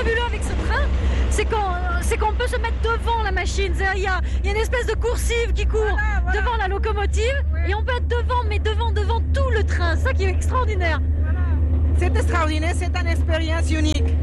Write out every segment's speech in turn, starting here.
fabuleux avec ce train, c'est qu'on peut se mettre devant la machine. Il y a une espèce de coursive qui court devant la locomotive et on peut être devant tout le train. Ça qui est extraordinaire. C'est extraordinaire, c'est une expérience unique.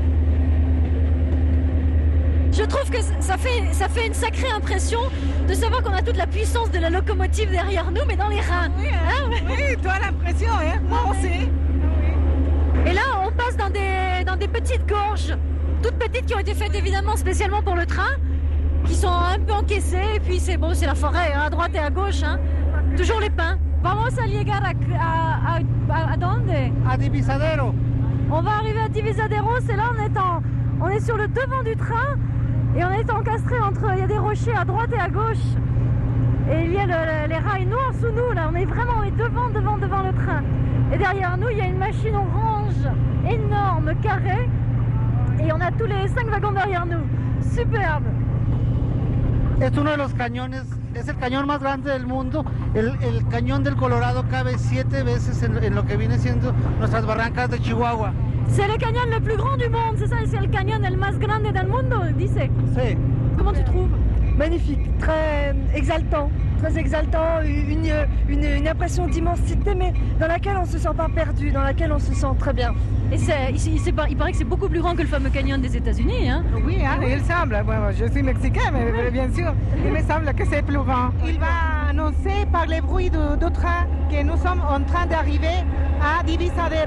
Je trouve que ça fait une sacrée impression de savoir qu'on a toute la puissance de la locomotive derrière nous, mais dans les reins. Oui, oui, toi l'impression, hein? Moi aussi. Et là, on passe dans des petites gorges, toutes petites qui ont été faites évidemment spécialement pour le train, qui sont un peu encaissées. Et puis c'est la forêt, hein, à droite et à gauche, hein. Toujours les pins. Vamos a llegar à donde? A Divisadero. On va arriver à Divisadero, c'est là on est sur le devant du train et on est encastré il y a des rochers à droite et à gauche. Et il y a les rails noirs sous nous, là, on est devant le train. Et derrière nous, il y a une machine orange, énorme, carrée. Et on a tous les 5 wagons derrière nous. Superbe. Es uno de los cañones, es el cañón más grande del mundo. El cañón del Colorado cabe 7 veces en lo que viene siendo nuestras barrancas de Chihuahua. C'est le canyon le plus grand du monde, c'est ça? C'est le canyon el más grande del mundo, dice. Sí. Comment tu trouves? Magnifique, très exaltant, une impression d'immensité, mais dans laquelle on ne se sent pas perdu, dans laquelle on se sent très bien. Et il paraît que c'est beaucoup plus grand que le fameux canyon des États-Unis, hein? Oui, hein, il semble. Bon, je suis mexicain, mais bien sûr, il me semble que c'est plus grand. Il va annoncer par les bruits de train que nous sommes en train d'arriver à Divisadero.